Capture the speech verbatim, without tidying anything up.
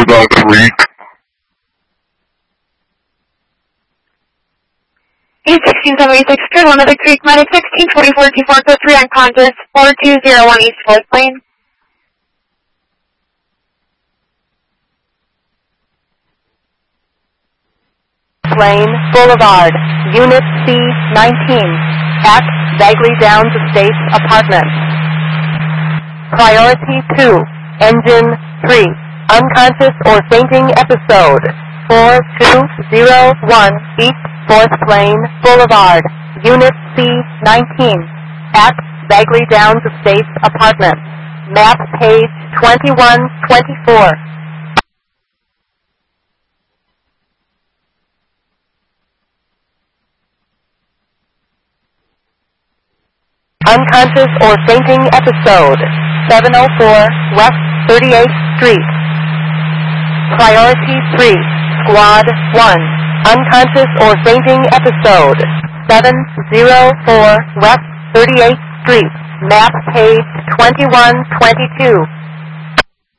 Denver dot three. eight sixteen seventy-six, Grid one of the Creek, minus sixteen forty-four, T four two three unconscious, four two zero one East Flood Plain. Plain Boulevard, Unit C nineteen, at Bagley Downs Estates Apartments. Priority two, Engine three, unconscious or fainting episode, four two zero one East fourth Plain Boulevard, Unit C nineteen, at Bagley Downs Estates Apartments. Map page twenty-one twenty-four. Unconscious or fainting episode, seven oh four West thirty-eighth Street. Priority three, Squad one, unconscious or fainting episode, seven oh four West thirty-eighth Street. Map page twenty-one twenty-two.